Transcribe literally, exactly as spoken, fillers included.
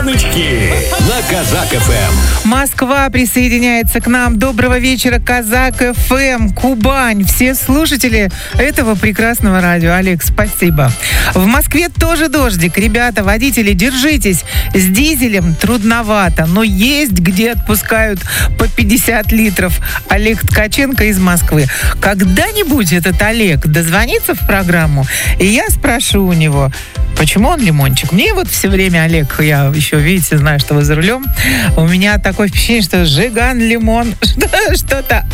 Баночки на Казак эф эм. Москва присоединяется к нам. Доброго вечера, Казак эф эм, Кубань. Все слушатели этого прекрасного радио. Олег, спасибо. В Москве тоже дождик. Ребята, водители, держитесь. С дизелем трудновато, но есть где отпускают по пятьдесят литров. Олег Ткаченко из Москвы. Когда-нибудь этот Олег дозвонится в программу, и я спрошу у него, почему он лимончик? Мне вот все время, Олег, я еще, видите, знаю, что вы за рулем, у меня такое впечатление, что Жиган лимон, что-то